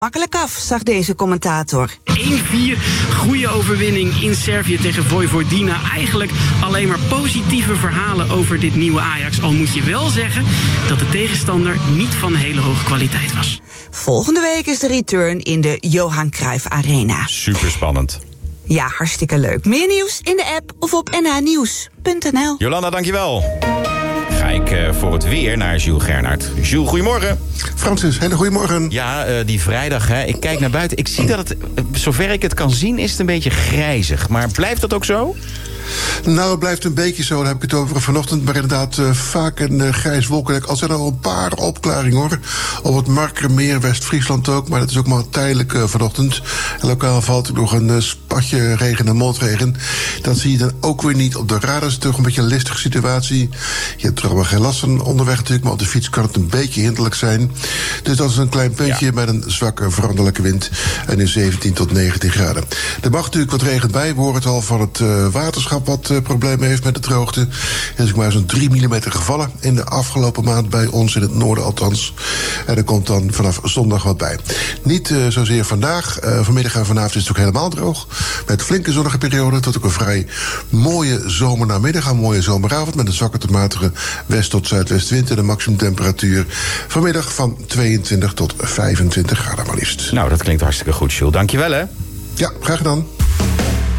makkelijk af, zag deze commentator. 1-4, goede overwinning in Servië tegen Vojvodina. Eigenlijk alleen maar positieve verhalen over dit nieuwe Ajax. Al moet je wel zeggen dat de tegenstander niet van hele hoge kwaliteit was. Volgende week is de return in de Johan Cruijff Arena. Superspannend. Ja, hartstikke leuk. Meer nieuws in de app of op nhnieuws.nl. Jolanda, dankjewel. Ga ik voor het weer naar Jules Gernaert. Jules, goedemorgen. Francis, hele goedemorgen. Ja, die vrijdag, hè. Ik kijk naar buiten. Ik zie dat het, zover ik het kan zien, is het een beetje grijzig. Maar blijft dat ook zo? Nou, het blijft een beetje zo, daar heb ik het over vanochtend. Maar inderdaad, vaak een grijs wolkendek. Al zijn er al een paar opklaringen, hoor. Op het Markermeer, West-Friesland ook. Maar dat is ook maar tijdelijk vanochtend. En lokaal valt er nog een spatje regen en motregen. Dat zie je dan ook weer niet op de radar. Dat is toch een beetje een listige situatie. Je hebt er allemaal geen last van onderweg natuurlijk. Maar op de fiets kan het een beetje hinderlijk zijn. Dus dat is een klein puntje met een zwakke veranderlijke wind. En in 17 tot 19 graden. Er mag natuurlijk wat regen bij. We horen het al van het waterschap wat problemen heeft met de droogte. Er is maar zo'n 3 mm gevallen in de afgelopen maand bij ons, in het noorden althans. En er komt dan vanaf zondag wat bij. Niet zozeer vandaag. Vanmiddag en vanavond is het ook helemaal droog. Met flinke zonnige perioden tot ook een vrij mooie zomernamiddag. Een mooie zomeravond met een zwakke tot matige west- tot zuidwestwind. En de maximumtemperatuur vanmiddag van 22 tot 25 graden maar liefst. Nou, dat klinkt hartstikke goed, Jules. Dankjewel, hè. Ja, graag gedaan.